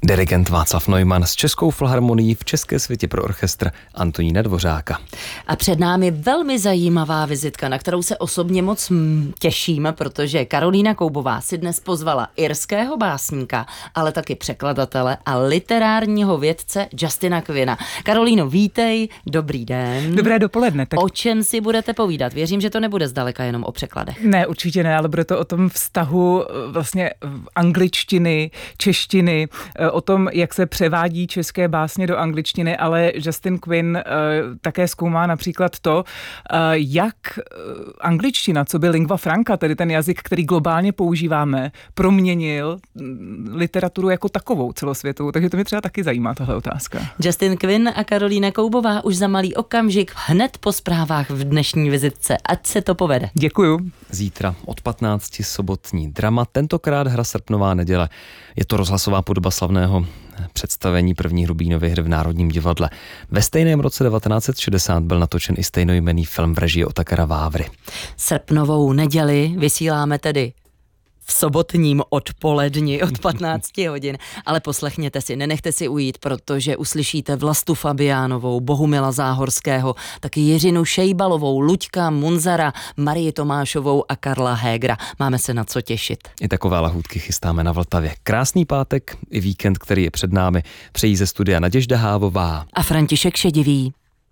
dirigent Václav Neumann s Českou filharmonií v České světě pro orchestr Antonína Dvořáka. A před námi velmi zajímavá vizitka, na kterou se osobně moc těším, protože Karolína Koubová si dnes pozvala irského básníka, ale taky překladatele a literárního vědce Justina Quinna. Karolíno, vítej, dobrý den. Dobré dopoledne. Tak... O čem si budete povídat? Věřím, že to nebude zdaleka jenom o překladech. Ne, určitě ne, ale bude to o tom vztahu vlastně angličtiny, češtiny, o tom, jak se převádí české básně do angličtiny, ale Justin Quinn také zkoumá například to, jak angličtina, co by lingua franca, tedy ten jazyk, který globálně používáme, proměnil literaturu jako takovou celosvětovou. Takže to mě třeba taky zajímá tahle otázka. Justin Quinn a Karolína Koubová už za malý okamžik hned po zprávách v dnešní vizitce. Ať se to povede. Děkuju. Zítra od 15 sobotní drama, tentokrát hra Srpnová neděle. Je to rozhlasová podoba slavného představení první Hrubínovy hry v Národním divadle. Ve stejném roce 1960 byl natočen i stejnojmenný film v režii Otakara Vávry. Srpnovou neděli vysíláme tedy v sobotním odpoledni od 15 hodin, ale poslechněte si, nenechte si ujít, protože uslyšíte Vlastu Fabiánovou, Bohumila Záhorského, taky Jiřinu Šejbalovou, Luďka Munzara, Marii Tomášovou a Karla Hégra. Máme se na co těšit. I takové lahůdky chystáme na Vltavě. Krásný pátek i víkend, který je před námi, přejí ze studia Naděžda Hávová a František Šedivý.